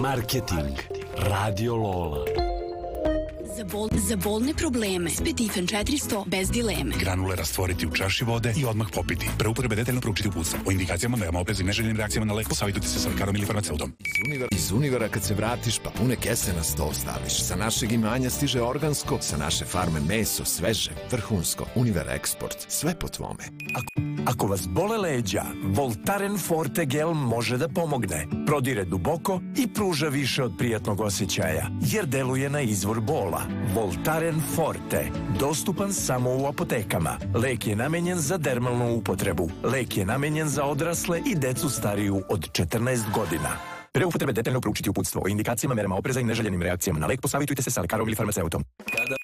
Marketing. Radio Lola. Za bolne probleme. Spetifen 400 bez dileme. Granule rastvoriti u čaši vode i odmah popiti. Pre upotrebe detaljno proučiti uputstvo. O indikacijama, merama, oprezi, neželjenim reakcijama na lek posavitujte se sa lekarom ili farmaceutom. Iz Univera kad se vratiš, pa pune kese na sto staviš. Sa našeg imanja stiže organsko, sa naše farme meso, sveže, vrhunsko. Univer Eksport, sve po tvome. Ako vas bole leđa, Voltaren Forte gel može da pomogne. Prodire duboko i pruža više od prijatnog osjećaja, jer deluje na izvor bola. Voltaren Forte, dostupan samo u apotekama. Lek je namenjen za dermalnu upotrebu. Lek je namenjen za odrasle i decu stariju od 14 godina. Pre upotrebe detaljno proučiti uputstvo. O indikacijama, merama, opreza i neželjenim reakcijama na lek posavitujte se sa lekarom ili farmaceutom.